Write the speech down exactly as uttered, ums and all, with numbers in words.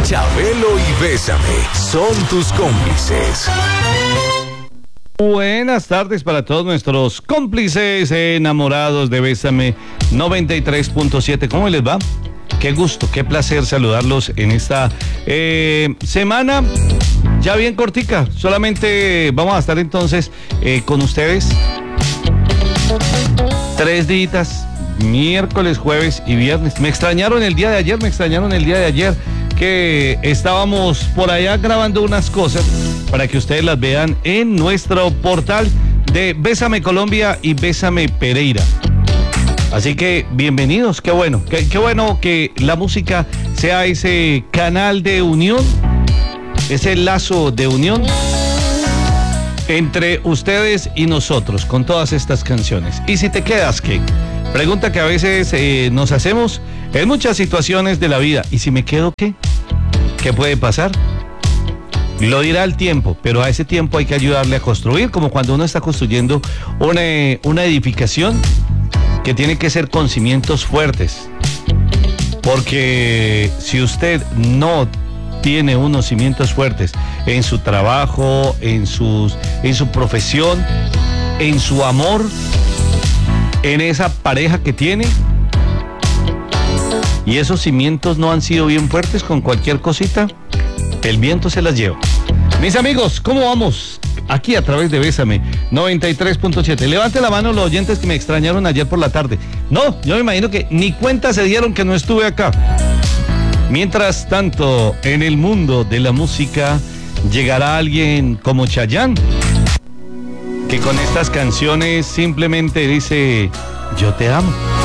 Chabelo y Bésame son tus cómplices. Buenas tardes para todos nuestros cómplices enamorados de Bésame noventa y tres punto siete. ¿Cómo les va? Qué gusto, qué placer saludarlos en esta eh, semana ya bien cortica. Solamente vamos a estar entonces eh, con ustedes tres días, miércoles, jueves y viernes. Me extrañaron el día de ayer, me extrañaron el día de ayer que estábamos por allá grabando unas cosas para que ustedes las vean en nuestro portal de Bésame Colombia y Bésame Pereira. Así que bienvenidos, qué bueno, qué, qué bueno que la música sea ese canal de unión, ese lazo de unión entre ustedes y nosotros con todas estas canciones. Y si te quedas, ¿qué? Pregunta que a veces eh, nos hacemos en muchas situaciones de la vida. ¿Y si me quedo, qué? ¿Qué puede pasar? Lo dirá el tiempo, pero a ese tiempo hay que ayudarle a construir, como cuando uno está construyendo una, una edificación que tiene que ser con cimientos fuertes. Porque si usted no tiene unos cimientos fuertes en su trabajo, en, sus, en su profesión, en su amor, en esa pareja que tiene, y esos cimientos no han sido bien fuertes, con cualquier cosita, el viento se las lleva. Mis amigos, ¿cómo vamos? Aquí a través de Bésame noventa y tres punto siete. Levante la mano los oyentes que me extrañaron ayer por la tarde. No, yo me imagino que ni cuenta se dieron que no estuve acá. Mientras tanto, en el mundo de la música llegará alguien como Chayanne, que con estas canciones simplemente dice: yo te amo.